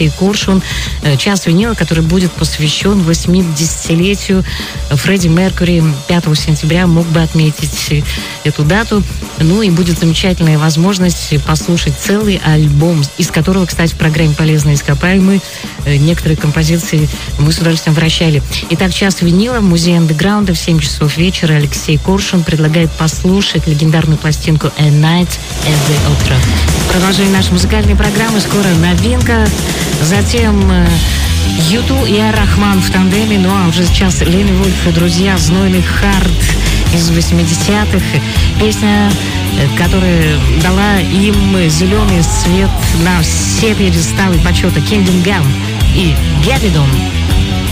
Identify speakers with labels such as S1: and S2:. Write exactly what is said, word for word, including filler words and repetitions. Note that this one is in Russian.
S1: Алексей Коршун. Час винила, который будет посвящен восьмидесятилетию Фредди Меркьюри. пятого сентября мог бы отметить эту дату. Ну и будет замечательная возможность послушать целый альбом, из которого, кстати, в программе «Полезные ископаемые» некоторые композиции мы с удовольствием вращали. Итак, час винила в музее андеграунда в семь часов вечера. Алексей Коршун предлагает послушать легендарную пластинку «A Night at the Opera». Продолжение нашей музыкальной программы. Скоро новинка. Затем Юту и Ар-Рахман в тандеме. Ну а уже сейчас Лени Вульф и друзья, знойный хард из восьмидесятых. Песня, которая дала им зеленый свет на все пьедесталы почета. Kingdom Come и Get It On.